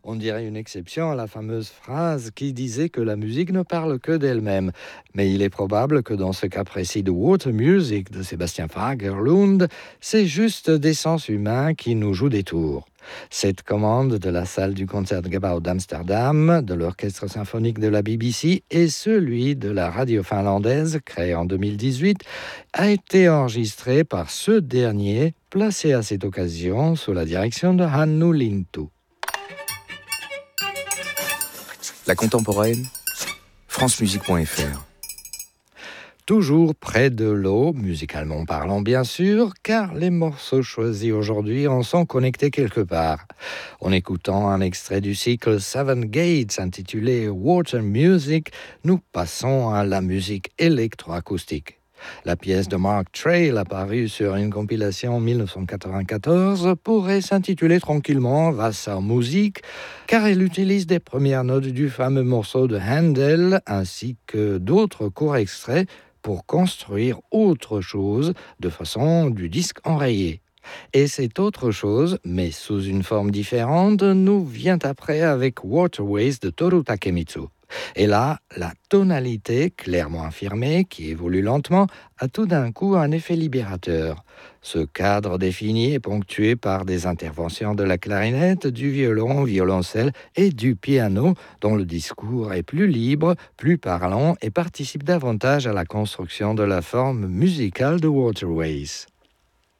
On dirait une exception à la fameuse phrase qui disait que la musique ne parle que d'elle-même. Mais il est probable que dans ce cas précis de Water Music de Sébastien Fagerlund, c'est juste des sens humains qui nous jouent des tours. Cette commande de la salle du Concertgebouw d'Amsterdam, de l'orchestre symphonique de la BBC et celui de la radio finlandaise, créé en 2018, a été enregistrée par ce dernier, placé à cette occasion sous la direction de Hannu Lintu. La contemporaine, francemusique.fr. Toujours près de l'eau, musicalement parlant bien sûr, car les morceaux choisis aujourd'hui en sont connectés quelque part. En écoutant un extrait du cycle Seven Gates intitulé Water Music, nous passons à la musique électroacoustique. La pièce de Mark Trail, apparue sur une compilation en 1994, pourrait s'intituler tranquillement Wassermusik, car elle utilise des premières notes du fameux morceau de Handel ainsi que d'autres courts extraits pour construire autre chose de façon du disque enrayé. Et cette autre chose, mais sous une forme différente, nous vient après avec Waterways de Toru Takemitsu. Et là, la tonalité clairement affirmée, qui évolue lentement, a tout d'un coup un effet libérateur. Ce cadre défini est ponctué par des interventions de la clarinette, du violon, violoncelle et du piano, dont le discours est plus libre, plus parlant et participe davantage à la construction de la forme musicale de Waterways.